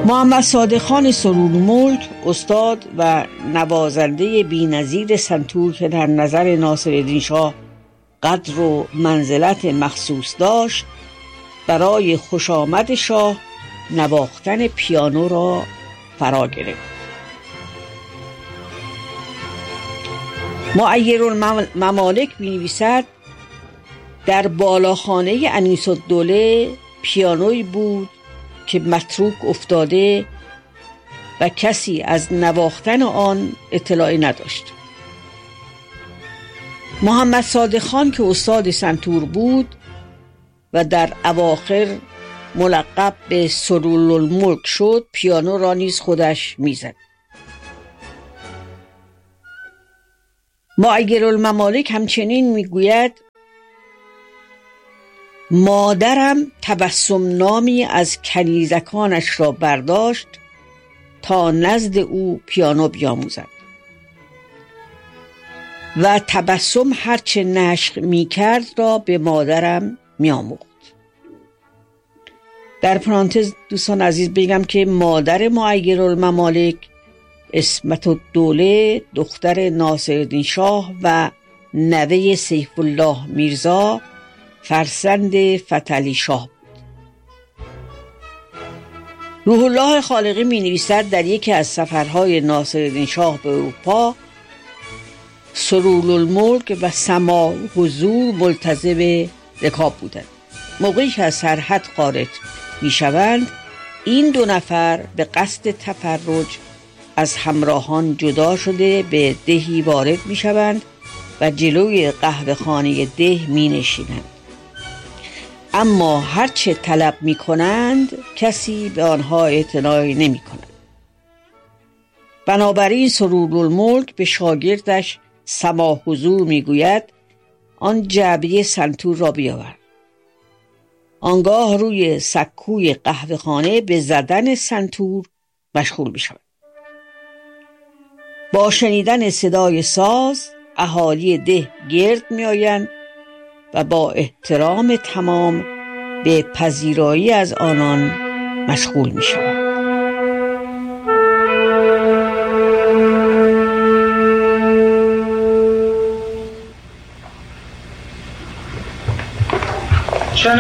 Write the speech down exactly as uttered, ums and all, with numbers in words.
محمد صادق خان سرورالملک، استاد و نوازنده بی‌نظیر سنتور که در نظر ناصرالدین شاه قدر و منزلت مخصوص داشت، برای خوشامد شاه نواختن پیانو را فرا گرفت. معیرالممالک می‌نویسد در بالاخانه انیس‌الدوله پیانویی بود که متروک افتاده و کسی از نواختن آن اطلاعی نداشت. محمد صادق خان که استاد سنتور بود و در اواخر ملقب به سرورالملک شد، پیانو را نیز خودش میزد. معیرالممالک همچنین میگوید مادرم تبسم نامی از کنیزکانش را برداشت تا نزد او پیانو بیاموزد و تبسم هرچه نشق می کرد را به مادرم می آموخت. در پرانتز دوستان عزیز بگم که مادر معیرالممالک عصمت الدوله دختر ناصرالدین شاه و نوه سیف الله میرزا فرزند فتحعلی شاه بود. روح الله خالقی می نویسد در یکی از سفرهای ناصرالدین شاه به اروپا سرورالملک و سماع حضور ملتزم رکاب بودند. موقعی که از سرحد خارج می شوند، این دو نفر به قصد تفرج از همراهان جدا شده به دهی وارد می شوند و جلوی قهوه خانه ده می نشینند. اما هرچه طلب می کنند کسی به آنها اعتنایی نمی کند. بنابراین سرورالملک به شاگردش سماع حضور می گوید آن جعبه سنتور را بیاور. آنگاه روی سکوی قهوه خانه به زدن سنتور مشغول می شود. با شنیدن صدای ساز اهالی ده گرد می آیند و با احترام تمام به پذیرایی از آنان مشغول می شود.